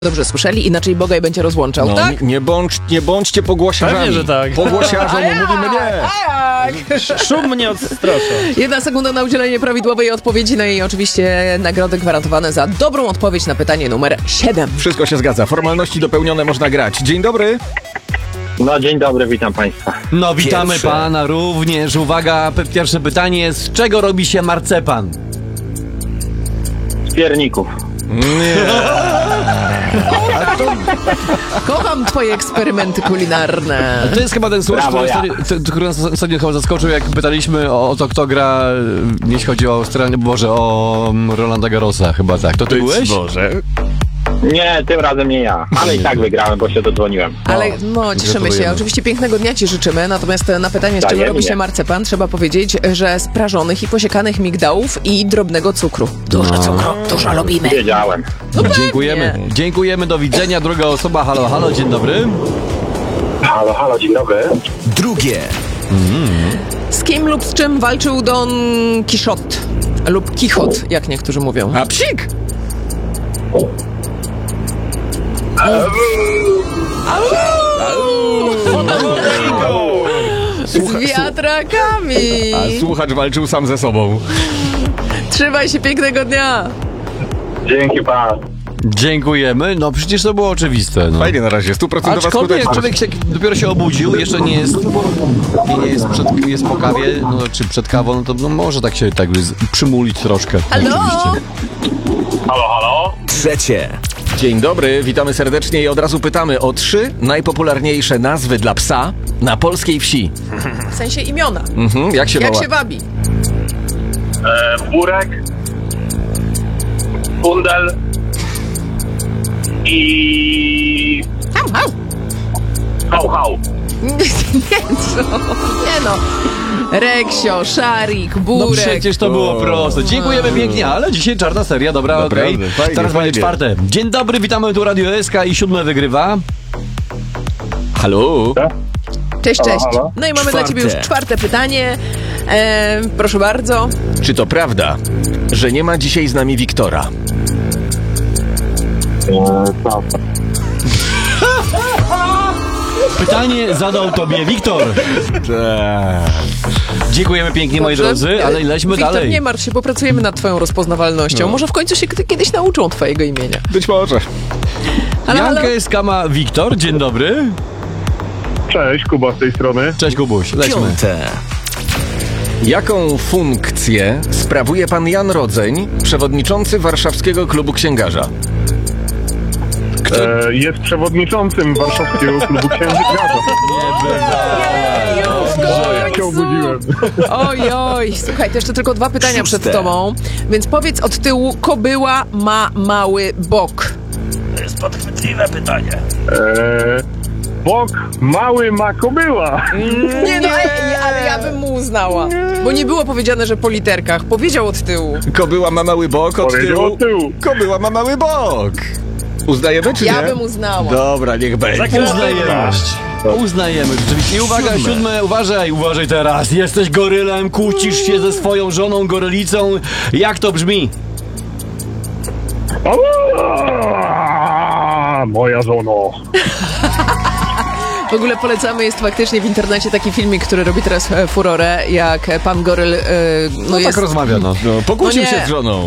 Dobrze słyszeli, inaczej Bogaj będzie rozłączał, No, tak? nie bądźcie pogłosiarzami. Pewnie, że tak. Pogłosiarzom mówimy nie. Szum mnie odstrasza. 1 sekunda na udzielenie prawidłowej odpowiedzi, no i oczywiście nagrody gwarantowane za dobrą odpowiedź na pytanie numer 7. Wszystko się zgadza. Formalności dopełnione można grać. Dzień dobry. No dzień dobry, witam Państwa. No witamy Pierwsze. pana również. Uwaga, pierwsze pytanie. Z czego robi się marcepan? Z pierników. Kocham twoje eksperymenty kulinarne. To jest chyba ten słuch, Brawo, który nas ostatnio chyba zaskoczył, jak pytaliśmy o to, kto gra, jeśli chodzi o stronę, o Rolanda Garrosa, chyba tak. To ty byłeś? Boże. Nie, tym razem nie ja, ale i tak wygrałem, bo się dodzwoniłem. Ale no, cieszymy się. gratulujemy. Oczywiście pięknego dnia ci życzymy, natomiast na pytanie, z czego Wzajemnie. robi się marcepan, trzeba powiedzieć, że z prażonych i posiekanych migdałów i drobnego cukru. Dużo cukru, dużo lubimy. Wiedziałem. No pewnie. Dziękujemy, do widzenia. Druga osoba, halo, halo, dzień dobry. Halo, halo, dzień dobry. Drugie. Z kim lub z czym walczył Don Quixote? Lub Kichot, jak niektórzy mówią. A psik! Z wiatrakami. A słuchacz walczył sam ze sobą. Trzymaj się, pięknego dnia. Dzięki pan. Dziękujemy. No przecież to było oczywiste. No. Fajnie na razie, 100% Aczkolwiek skuteczność. człowiek się dopiero się obudził, jeszcze nie jest jest po kawie, no, czy przed kawą, no to no, może tak się przymulić troszkę. Halo? Oczywiście. Halo, halo. Trzecie. Dzień dobry, witamy serdecznie i od razu pytamy o 3 najpopularniejsze nazwy dla psa na polskiej wsi. W sensie imiona. Jak się Jak woła? się wabi? Burek. Kundel. I... Hał, hał. Hał, hał. Nie, co? Nie no. Reksio, Szarik, No Burek. przecież to było proste. Dziękujemy pięknie, ale dzisiaj czarna seria, dobra, okej. Naprawdę, fajnie, Teraz będzie fajnie. czwarte. Dzień dobry, witamy tu Radio SK i 7 wygrywa. Halo? Cześć, cześć. Halo, halo. No i mamy dla ciebie już czwarte pytanie. Proszę bardzo. Czy to prawda, że nie ma dzisiaj z nami Wiktora? Co? Pytanie zadał tobie Wiktor. Dziękujemy pięknie, moi Dobrze. drodzy, ale lećmy Wiktor, dalej. nie martw się, popracujemy nad twoją rozpoznawalnością. Może w końcu się kiedyś nauczą twojego imienia. Być może. Halo, halo? Jankę Skama Wiktor, dzień dobry. Cześć, Kuba z tej strony. Cześć Kubuś, lećmy. Piąte. Jaką funkcję sprawuje pan Jan Rodzeń, przewodniczący Warszawskiego Klubu Księgarza? Jest przewodniczącym Warszawskiego Klubu Księgarza. Ja się obudziłem. Oj, słuchaj, to jeszcze tylko 2 pytania przed Szóste. tobą. Więc powiedz od tyłu, kobyła ma mały bok. Bok mały ma kobyła. Nie no, ale ja bym mu uznała. Bo nie było powiedziane, że po literkach. Powiedział od tyłu. Kobyła ma mały bok, od Powiedział tyłu. od tyłu. Kobyła ma mały bok. Uznajemy czy nie? Ja bym uznała. Dobra, niech będzie. Uznajemy, rzeczywiście. I uwaga, 7, uważaj teraz. Jesteś gorylem, kłócisz się ze swoją żoną gorylicą. Jak to brzmi? Moja żono. W ogóle polecamy, jest faktycznie w internecie taki filmik, który robi teraz furorę, jak pan goryl No jest... tak rozmawia, no. No, pokłócił No nie. się z żoną.